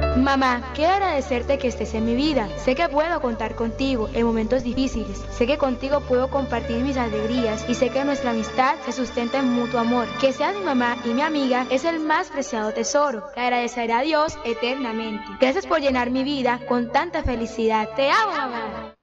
Mamá, quiero agradecerte que estés en mi vida. Sé que puedo contar contigo en momentos difíciles. Sé que contigo puedo compartir mis alegrías y sé que nuestra amistad se sustenta en mutuo amor. Que seas mi mamá y mi amiga es el más preciado tesoro. Te agradeceré a Dios eternamente. Gracias por llenar mi vida con tanta felicidad. Te amo, mamá.